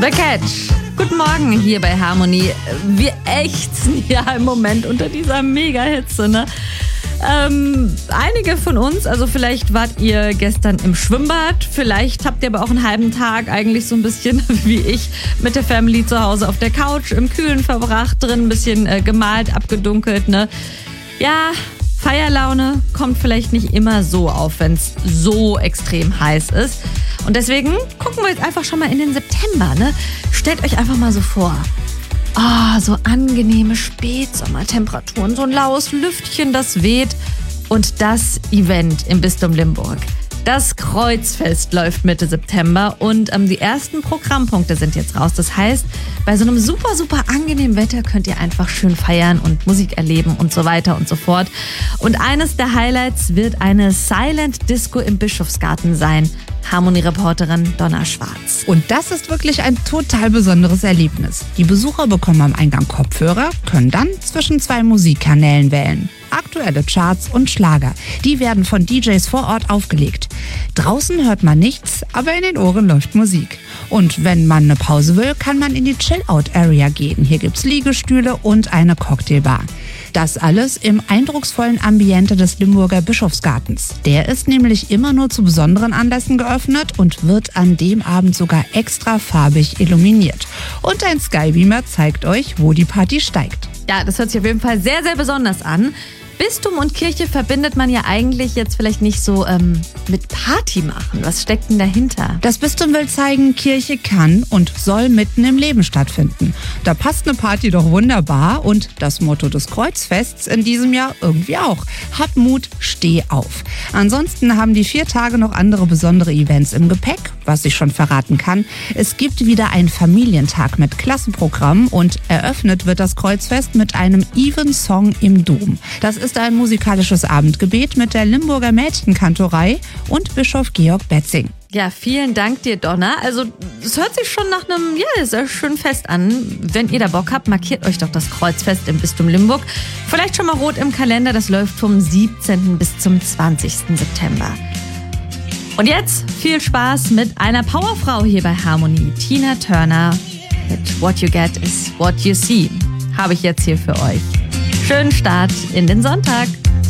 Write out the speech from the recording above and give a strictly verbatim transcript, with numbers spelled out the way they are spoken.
The Catch. Guten Morgen hier bei Harmony. Wir ächzen ja im Moment unter dieser Mega-Hitze, ne? Ähm, einige von uns, also vielleicht wart ihr gestern im Schwimmbad, vielleicht habt ihr aber auch einen halben Tag eigentlich so ein bisschen wie ich mit der Family zu Hause auf der Couch im Kühlen verbracht, drin ein bisschen äh, gemalt, abgedunkelt, ne? Ja, Feierlaune kommt vielleicht nicht immer so auf, wenn es so extrem heiß ist. Und deswegen gucken wir jetzt einfach schon mal in den September, ne? Stellt euch einfach mal so vor. Ah, oh, so angenehme Spätsommertemperaturen, so ein laues Lüftchen, das weht. Und das Event im Bistum Limburg. Das Kreuzfest läuft Mitte September und ähm, die ersten Programmpunkte sind jetzt raus. Das heißt, bei so einem super, super angenehmen Wetter könnt ihr einfach schön feiern und Musik erleben und so weiter und so fort. Und eines der Highlights wird eine Silent Disco im Bischofsgarten sein. Harmony-Reporterin Donna Schwarz. Und das ist wirklich ein total besonderes Erlebnis. Die Besucher bekommen am Eingang Kopfhörer, können dann zwischen zwei Musikkanälen wählen. Aktuelle Charts und Schlager. Die werden von D Js vor Ort aufgelegt. Draußen hört man nichts, aber in den Ohren läuft Musik. Und wenn man eine Pause will, kann man in die Chill-Out-Area gehen. Hier gibt's Liegestühle und eine Cocktailbar. Das alles im eindrucksvollen Ambiente des Limburger Bischofsgartens. Der ist nämlich immer nur zu besonderen Anlässen geöffnet und wird an dem Abend sogar extra farbig illuminiert. Und ein Skybeamer zeigt euch, wo die Party steigt. Ja, das hört sich auf jeden Fall sehr, sehr besonders an. Bistum und Kirche verbindet man ja eigentlich jetzt vielleicht nicht so ähm, mit Party machen. Was steckt denn dahinter? Das Bistum will zeigen, Kirche kann und soll mitten im Leben stattfinden. Da passt eine Party doch wunderbar und das Motto des Kreuzfests in diesem Jahr irgendwie auch. Hab Mut, steh auf. Ansonsten haben die vier Tage noch andere besondere Events im Gepäck. Was ich schon verraten kann, es gibt wieder einen Familientag mit Klassenprogramm und eröffnet wird das Kreuzfest mit einem Evensong im Dom. Das ist ein musikalisches Abendgebet mit der Limburger Mädchenkantorei und Bischof Georg Betzing. Ja, vielen Dank dir, Donna. Also, es hört sich schon nach einem, ja, sehr schönen Fest an. Wenn ihr da Bock habt, markiert euch doch das Kreuzfest im Bistum Limburg. Vielleicht schon mal rot im Kalender. Das läuft vom siebzehnten bis zum zwanzigsten September. Und jetzt viel Spaß mit einer Powerfrau hier bei Harmony. Tina Turner mit What You Get is What You See. Habe ich jetzt hier für euch. Schönen Start in den Sonntag.